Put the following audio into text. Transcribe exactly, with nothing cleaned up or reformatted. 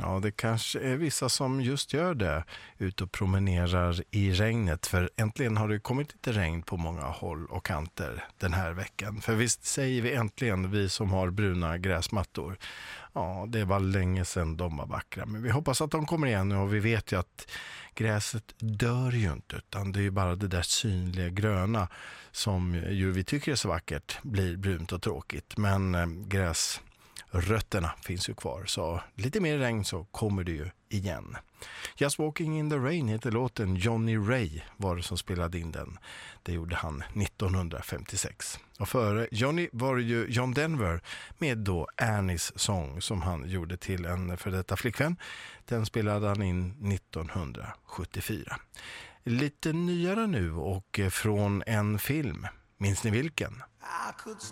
Ja, det kanske är vissa som just gör det, ut och promenerar i regnet, för äntligen har det kommit lite regn på många håll och kanter den här veckan. För visst säger vi äntligen, vi som har bruna gräsmattor. Ja, det var länge sedan de var vackra, men vi hoppas att de kommer igen nu, och vi vet ju att gräset dör ju inte, utan det är ju bara det där synliga gröna som ju vi tycker är så vackert blir brunt och tråkigt, men eh, gräs rötterna finns ju kvar, så lite mer regn så kommer det ju igen. Just Walking in the Rain heter låten. Johnny Ray var det som spelade in den. Det gjorde han nittonhundrafemtiosex. Och före Johnny var det ju John Denver med då Annies sång som han gjorde till en för detta flickvän. Den spelade han in nittonhundrasjuttiofyra. Lite nyare nu och från en film. Minns ni vilken? I could